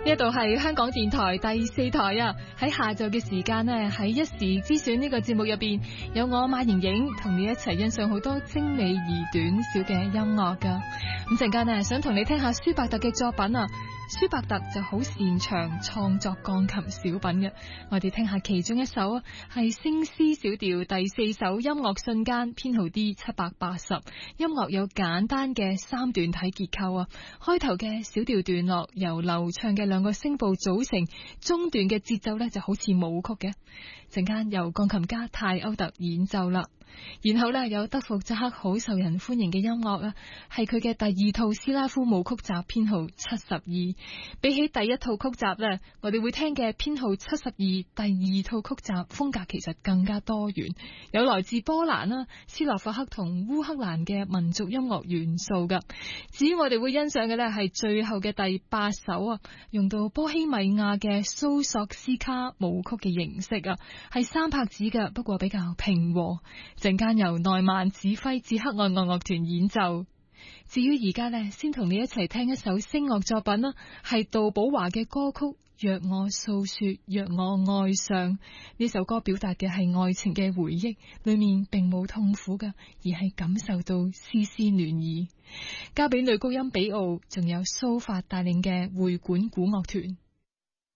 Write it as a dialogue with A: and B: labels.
A: 呢度係香港電台第4台啊！喺下晝嘅時間呢，喺一時之選呢個節目入邊，有我馬瑩瑩同你一齊欣賞好多精美而短小嘅音樂噶。咁陣間呢，想同你聽下舒伯特嘅作品啊！舒伯特就好擅長創作鋼琴小品嘅，我哋聽下其中一首啊，係升 C 小調第4首音樂瞬間，編號 D780。音樂有簡單嘅3段體結構啊，開頭嘅小調段落由流暢嘅2個聲部組成，中段嘅節奏呢就好似舞曲嘅。陣間由鋼琴家泰歐特演奏啦。然後呢，有德弗扎克好受人歡迎嘅音樂啊，係佢嘅第2套斯拉夫舞曲集編號72。比起第1套曲集呢，我哋會聽嘅編號72第2套曲集風格其實更加多元，有來自波蘭啦、斯洛伐克同烏克蘭嘅民族音樂元素噶。至於我哋會欣賞嘅呢，係最後嘅第8首啊，用到波希米亞嘅蘇索斯卡舞曲嘅形式啊，係3拍子嘅，不過比較平和。陣間由內曼指揮捷克愛樂樂團演奏。至於而家呢，先同你一齊聽一首聲樂作品啦，係杜寶華嘅歌曲《若我訴說若我愛上》。呢首歌表達嘅係愛情嘅回憶，裏面並冇痛苦嘅，而係感受到絲絲暖意。交俾女高音比奧，仲有蘇法帶領嘅會館古樂團。